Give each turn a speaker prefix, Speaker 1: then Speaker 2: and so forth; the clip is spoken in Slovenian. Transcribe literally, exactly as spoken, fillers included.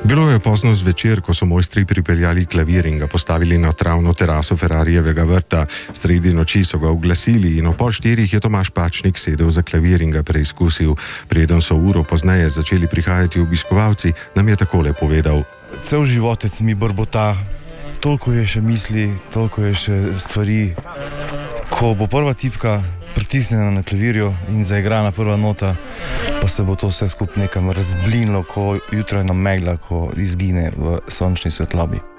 Speaker 1: Bilo je pozno zvečer, ko so mojstri pripeljali klavir in ga postavili na travno teraso Ferrarijevega vrta. Sredi noči so ga oglasili in o pol štirih je Tomaž Pačnik sedel za klavir in ga preizkusil. Preden so uro pozneje začeli prihajati obiskovalci, nam je takole povedal.
Speaker 2: Cel životec mi brbota, toliko je še misli, toliko je še stvari. Ko bo prva tipka pritisnjena na klavirju in zaigrana prva nota, pa se bo to vse skupaj nekam razblinilo, ko jutrajna megla, ko izgine v sončni svetlobi.